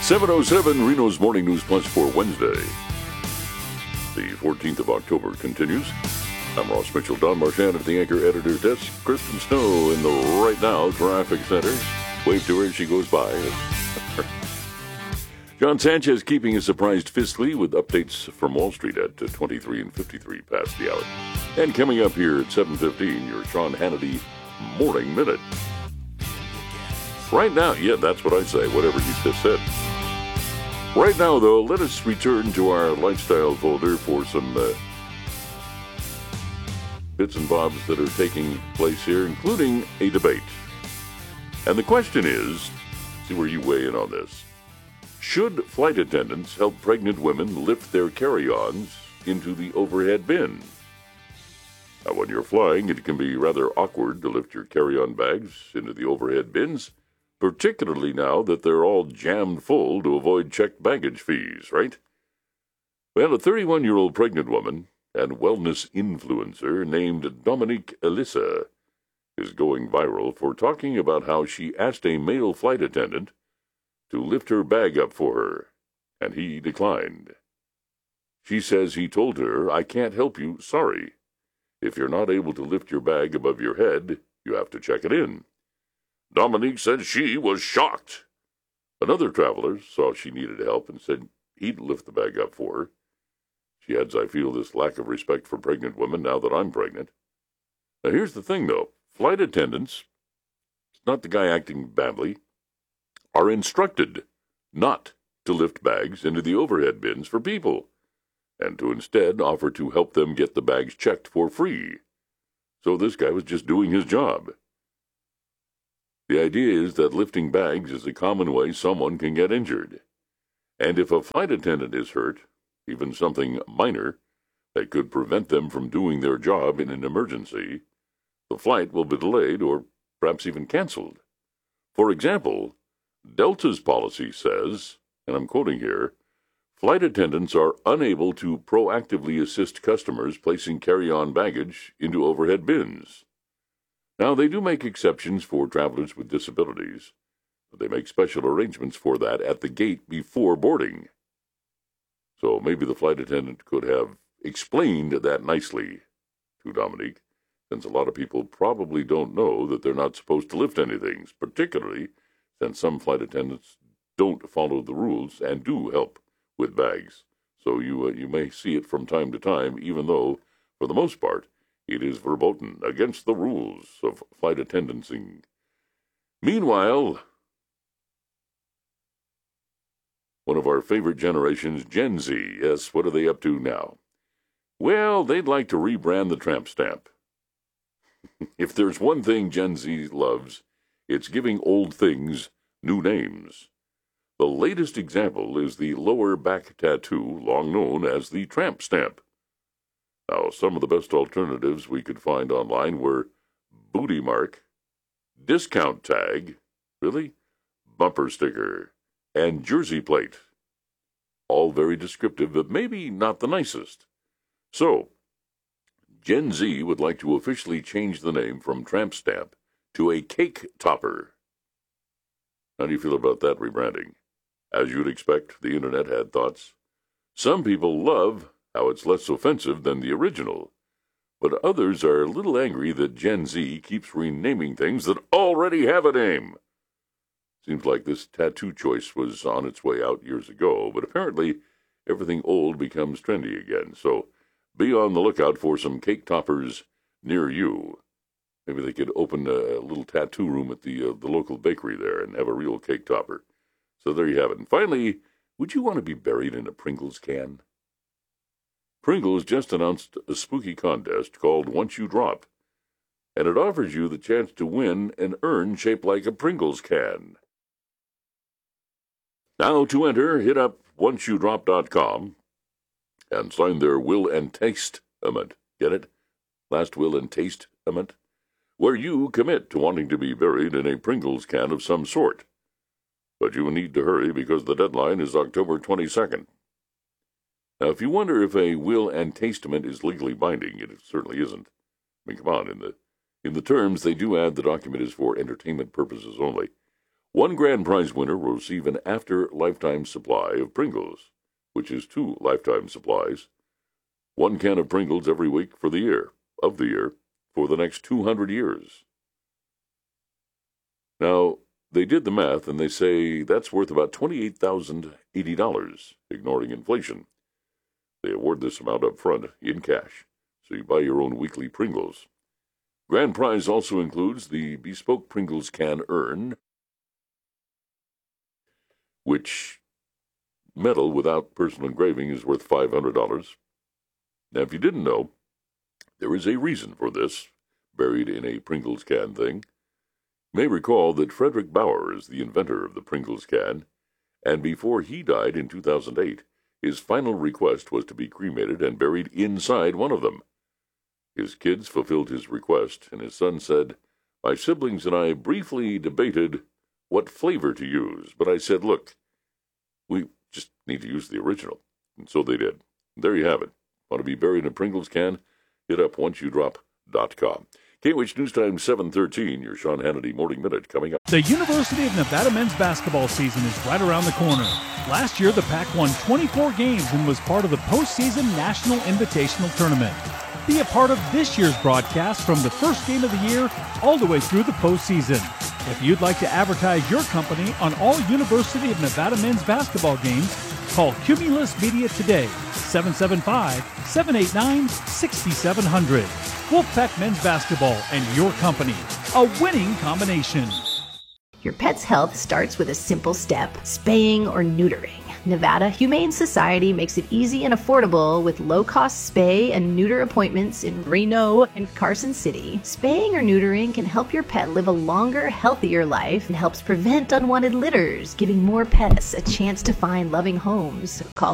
7:07 Reno's Morning News Plus for Wednesday. The 14th of October continues. I'm Ross Mitchell. Don Marchand at the Anchor Editor's Desk. Kristen Snow in the Right Now Traffic Center. Wave to her as she goes by. John Sanchez keeping us surprised fiscally with updates from Wall Street at 23 and 53 past the hour. And coming up here at 7:15, your Sean Hannity Morning Minute. Right now, yeah, that's what I say, whatever he just said. Right now, though, let us return to our lifestyle folder for some bits and bobs that are taking place here, including a debate. And the question is, see where you weigh in on this. Should flight attendants help pregnant women lift their carry-ons into the overhead bin? Now, when you're flying, it can be rather awkward to lift your carry-on bags into the overhead bins, particularly now that they're all jammed full to avoid checked baggage fees, right? Well, a 31-year-old pregnant woman and wellness influencer named Dominique Elissa is going viral for talking about how she asked a male flight attendant to lift her bag up for her, and he declined. She says he told her, "I can't help you, sorry. If you're not able to lift your bag above your head, you have to check it in." Dominique said she was shocked. Another traveler saw she needed help and said he'd lift the bag up for her. She adds, "I feel this lack of respect for pregnant women now that I'm pregnant." Now here's the thing, though. Flight attendants, it's not the guy acting badly, are instructed not to lift bags into the overhead bins for people, and to instead offer to help them get the bags checked for free. So this guy was just doing his job. The idea is that lifting bags is a common way someone can get injured. And if a flight attendant is hurt, even something minor, that could prevent them from doing their job in an emergency, the flight will be delayed or perhaps even canceled. For example, Delta's policy says, and I'm quoting here, flight attendants are unable to proactively assist customers placing carry-on baggage into overhead bins. Now, they do make exceptions for travelers with disabilities, but they make special arrangements for that at the gate before boarding. So maybe the flight attendant could have explained that nicely to Dominique, since a lot of people probably don't know that they're not supposed to lift anything, particularly since some flight attendants don't follow the rules and do help with bags. So you may see it from time to time, even though, for the most part, it is verboten against the rules of flight attendancing. Meanwhile, one of our favorite generations, Gen Z, yes, what are they up to now? Well, they'd like to rebrand the tramp stamp. If there's one thing Gen Z loves, it's giving old things new names. The latest example is the lower back tattoo, long known as the tramp stamp. Now, some of the best alternatives we could find online were booty mark, discount tag, really, bumper sticker, and jersey plate. All very descriptive, but maybe not the nicest. So, Gen Z would like to officially change the name from tramp stamp to a cake topper. How do you feel about that rebranding? As you'd expect, the internet had thoughts. Some people love how it's less offensive than the original, but others are a little angry that Gen Z keeps renaming things that already have a name. Seems like this tattoo choice was on its way out years ago, but apparently everything old becomes trendy again, so be on the lookout for some cake toppers near you. Maybe they could open a little tattoo room at the local bakery there and have a real cake topper. So there you have it. And finally, would you want to be buried in a Pringles can? Pringles just announced a spooky contest called Once You Drop, and it offers you the chance to win an urn shaped like a Pringles can. Now to enter, hit up onceyoudrop.com and sign their will and testament. Get it? Last will and testament? Where you commit to wanting to be buried in a Pringles can of some sort. But you need to hurry because the deadline is October 22nd. Now, if you wonder if a will and testament is legally binding, it certainly isn't. I mean, come on, in the terms, they do add the document is for entertainment purposes only. One grand prize winner will receive an after-lifetime supply of Pringles, which is 2 lifetime supplies. 1 can of Pringles every week for the year, for the next 200 years. Now, they did the math, and they say that's worth about $28,080, ignoring inflation. They award this amount up front, in cash, so you buy your own weekly Pringles. Grand prize also includes the bespoke Pringles can urn, which metal without personal engraving is worth $500. Now, if you didn't know, there is a reason for this, buried in a Pringles can thing. You may recall that Frederick Bauer is the inventor of the Pringles can, and before he died in 2008, his final request was to be cremated and buried inside one of them. His kids fulfilled his request, and his son said, "My siblings and I briefly debated what flavor to use, but I said, look, we just need to use the original." And so they did. There you have it. Want to be buried in a Pringles can? Hit up onceyoudrop.com. KOH News Time 7:13, your Sean Hannity Morning Minute coming up. The University of Nevada men's basketball season is right around the corner. Last year, the Pac won 24 games and was part of the postseason National Invitational Tournament. Be a part of this year's broadcast from the first game of the year all the way through the postseason. If you'd like to advertise your company on all University of Nevada men's basketball games, call Cumulus Media today, 775-789-6700. Wolfpack Men's Basketball and your company, a winning combination. Your pet's health starts with a simple step, spaying or neutering. Nevada Humane Society makes it easy and affordable with low-cost spay and neuter appointments in Reno and Carson City. Spaying or neutering can help your pet live a longer, healthier life and helps prevent unwanted litters, giving more pets a chance to find loving homes. Call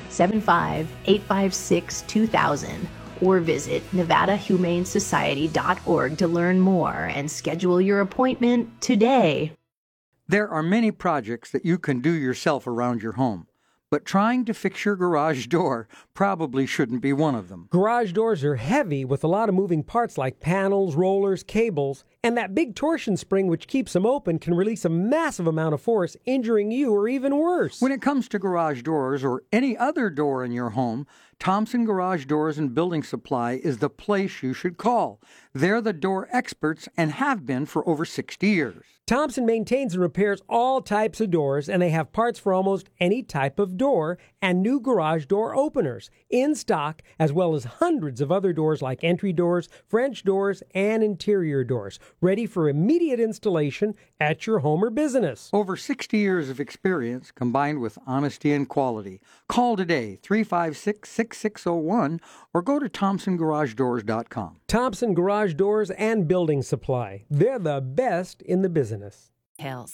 775-856-2000 or visit NevadaHumaneSociety.org to learn more and schedule your appointment today. There are many projects that you can do yourself around your home, but trying to fix your garage door probably shouldn't be one of them. Garage doors are heavy with a lot of moving parts like panels, rollers, cables, and that big torsion spring which keeps them open can release a massive amount of force, injuring you or even worse. When it comes to garage doors or any other door in your home, Thompson Garage Doors and Building Supply is the place you should call. They're the door experts and have been for over 60 years. Thompson maintains and repairs all types of doors, and they have parts for almost any type of door and new garage door openers in stock, as well as hundreds of other doors like entry doors, French doors, and interior doors, ready for immediate installation at your home or business. Over 60 years of experience combined with honesty and quality. Call today, 356-6601, or go to ThompsonGarageDoors.com. Thompson Garage Doors and Building Supply. They're the best in the business. Hills.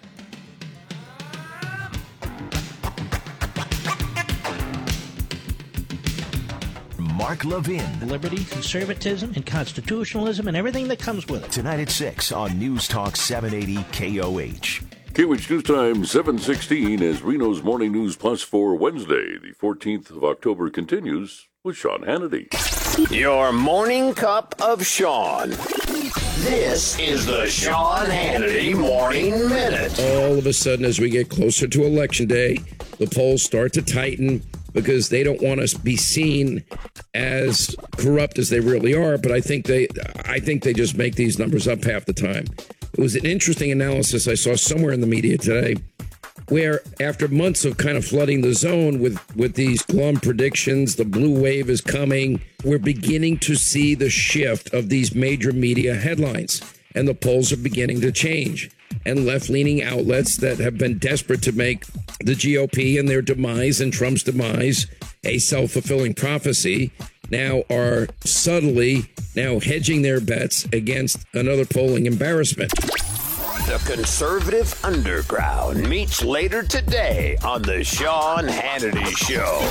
Mark Levin. Liberty, conservatism, and constitutionalism, and everything that comes with it. Tonight at 6 on News Talk 780 KOH. KOH News Time 7:16 as Reno's Morning News Plus for Wednesday, the 14th of October continues with Sean Hannity. Your morning cup of Sean. This is the Sean Hannity Morning Minute. All of a sudden, as we get closer to Election Day, the polls start to tighten because they don't want us to be seen as corrupt as they really are. But I think they just make these numbers up half the time. It was an interesting analysis I saw somewhere in the media today, where after months of kind of flooding the zone with these glum predictions, the blue wave is coming, we're beginning to see the shift of these major media headlines, and the polls are beginning to change. And left-leaning outlets that have been desperate to make the GOP and their demise and Trump's demise a self-fulfilling prophecy now are subtly now hedging their bets against another polling embarrassment. The conservative underground meets later today on the Sean Hannity Show.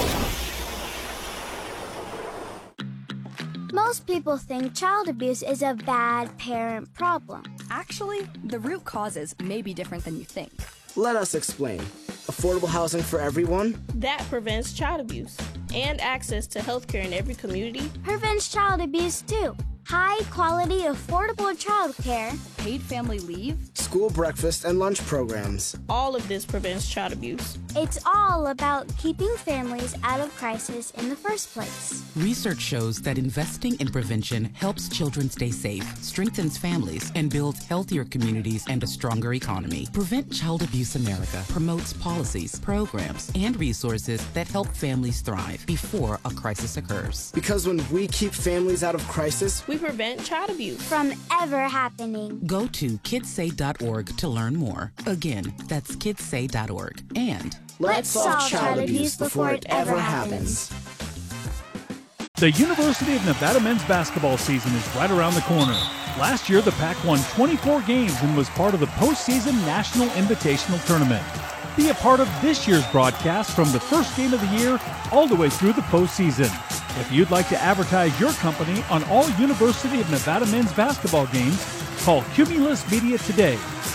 Most people think child abuse is a bad parent problem. Actually, the root causes may be different than you think. Let us explain. Affordable housing for everyone? That prevents child abuse. And access to healthcare in every community prevents child abuse too. High quality, affordable childcare paid family leave, school breakfast and lunch programs. All of this prevents child abuse. It's all about keeping families out of crisis in the first place. Research shows that investing in prevention helps children stay safe, strengthens families, and builds healthier communities and a stronger economy. Prevent Child Abuse America promotes policies, programs, and resources that help families thrive before a crisis occurs. Because when we keep families out of crisis, we prevent child abuse from ever happening. Go to kidssay.org to learn more. Again, that's kidssay.org. And let's solve child abuse before it ever happens. The University of Nevada men's basketball season is right around the corner. Last year, the Pac won 24 games and was part of the postseason National Invitational Tournament. Be a part of this year's broadcast from the first game of the year all the way through the postseason. If you'd like to advertise your company on all University of Nevada men's basketball games, call Cumulus Media today,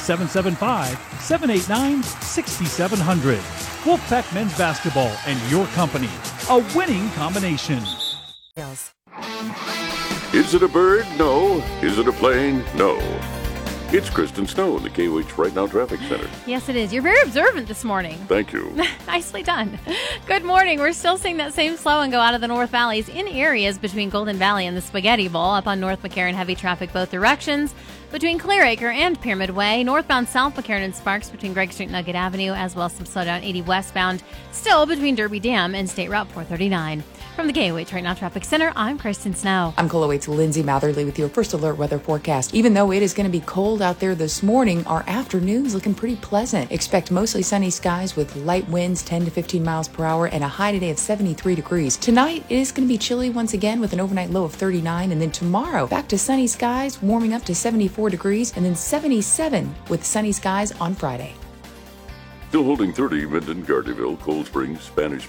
775-789-6700. Wolfpack Men's Basketball and your company, a winning combination. Is it a bird? No. Is it a plane? No. It's Kristen Snow in the KOH Right Now Traffic Center. Yes, it is. You're very observant this morning. Thank you. Nicely done. Good morning. We're still seeing that same slow and go out of the North Valleys in areas between Golden Valley and the Spaghetti Bowl. Up on North McCarran, heavy traffic both directions. Between Clearacre and Pyramid Way, northbound South McCarran and Sparks between Gregg Street and Nugget Avenue, as well as some slowdown 80 westbound, still between Derby Dam and State Route 439. From the KOH Right Now Traffic Center, I'm Kristen Snow. I'm KOH's Lindsay Matherly with your first alert weather forecast. Even though it is going to be cold out there this morning, our afternoon's looking pretty pleasant. Expect mostly sunny skies with light winds 10 to 15 miles per hour and a high today of 73 degrees. Tonight, it is going to be chilly once again with an overnight low of 39, and then tomorrow, back to sunny skies, warming up to 74 degrees, and then 77 with sunny skies on Friday. Still holding 30, Minden, Gardnerville, Cold Springs, Spanish